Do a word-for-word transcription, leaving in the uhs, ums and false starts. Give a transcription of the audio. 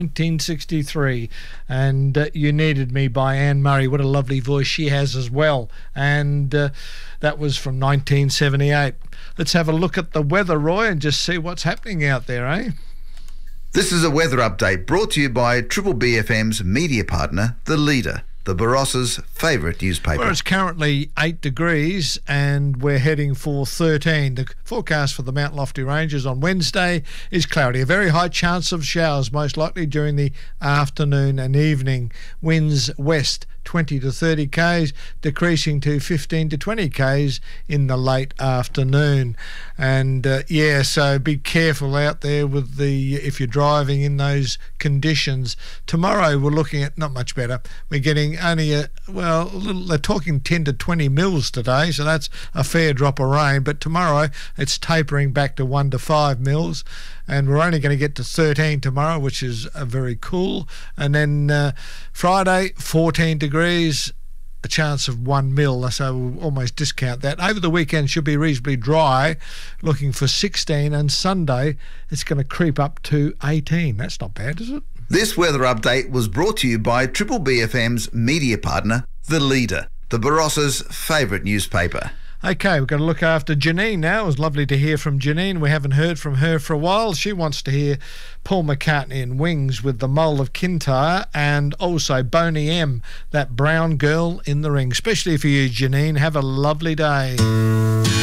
nineteen sixty-three, and uh, You Needed Me by Anne Murray. What a lovely voice she has as well. And uh, that was from nineteen seventy-eight. Let's have a look at the weather, Roy, and just see what's happening out there, eh? This is a weather update brought to you by Triple B F M's media partner, The Leader, the Barossa's favourite newspaper. Well, it's currently eight degrees and we're heading for thirteen. The forecast for the Mount Lofty Ranges on Wednesday is cloudy. A very high chance of showers, most likely during the afternoon and evening. Winds west twenty to thirty k's, decreasing to fifteen to twenty k's in the late afternoon. And uh, yeah, so be careful out there with the if you're driving in those conditions. Tomorrow we're looking at not much better. We're getting only a well, a little, they're talking ten to twenty mils today, so that's a fair drop of rain. But tomorrow it's tapering back to one to five mils, and we're only going to get to thirteen tomorrow, which is uh, very cool. And then uh, Friday, fourteen degrees, a chance of one mil, so we'll almost discount that. Over the weekend should be reasonably dry, looking for sixteen, and Sunday it's going to creep up to eighteen. That's not bad, is it? This weather update was brought to you by Triple B F M's media partner, The Leader, the Barossa's favourite newspaper. Okay, we've got to look after Janine now. It was lovely to hear from Janine. We haven't heard from her for a while. She wants to hear Paul McCartney and Wings with The Mole of Kintyre, and also Boney M, That Brown Girl in the Ring. Especially for you, Janine. Have a lovely day.